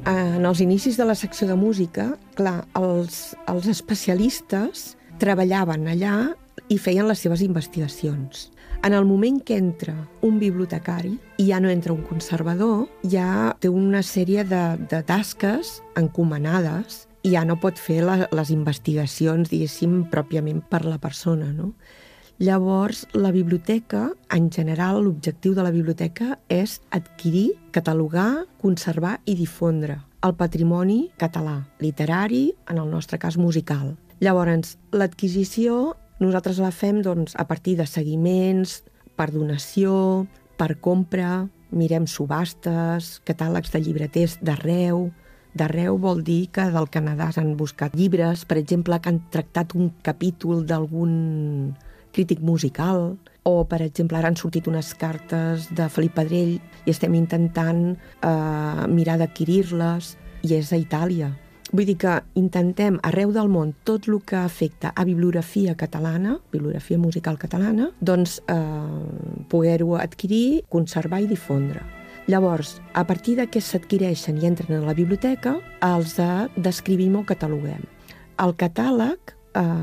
En els inicis de la secció de música, clar, els especialistes treballaven allà i feien les seves investigacions. En el moment que entra un bibliotecari i ja no entra un conservador, ja té una sèrie de tasques encomanades i ja no pot fer les investigacions, diguéssim, pròpiament per la persona, no? Llavors, la biblioteca, en general, l'objectiu de la biblioteca és adquirir, catalogar, conservar i difondre el patrimoni català, literari, en el nostre cas musical. Llavors, l'adquisició nosaltres la fem a partir de seguiments, per donació, per compra, mirem subhastes, catàlegs de llibreters d'arreu. D'arreu vol dir que del Canadà s'han buscat llibres, per exemple, que han tractat un capítol d'algun crític musical, o, per exemple, ara han sortit unes cartes de Felip Pedrell i estem intentant mirar d'adquirir-les, i és a Itàlia. Vull dir que intentem arreu del món tot el que afecta a bibliografia catalana, bibliografia musical catalana, doncs poder-ho adquirir, conservar i difondre. Llavors, a partir de què s'adquireixen i entren a la biblioteca, els descrivim o cataloguem. El catàleg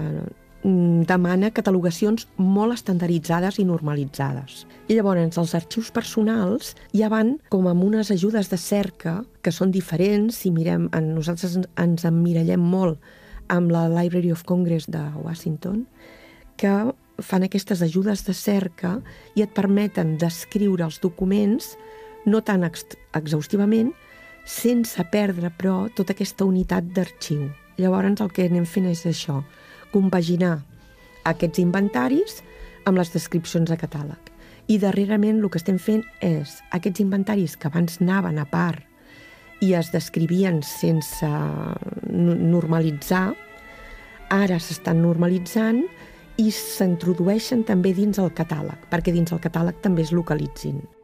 demana catalogacions molt estandarditzades i normalitzades. I llavors els arxius personals ja van com amb unes ajudes de cerca que són diferents. Si mirem, nosaltres ens emmirallem molt amb la Library of Congress de Washington, que fan aquestes ajudes de cerca i et permeten descriure els documents no tan exhaustivament, sense perdre, però, tota aquesta unitat d'arxiu. Llavors el que anem fent és això, compaginar aquests inventaris amb les descripcions de catàleg. I darrerament el que estem fent és aquests inventaris que abans anaven a part i es descrivien sense normalitzar, ara s'estan normalitzant i s'introdueixen també dins el catàleg, perquè dins el catàleg també es localitzin.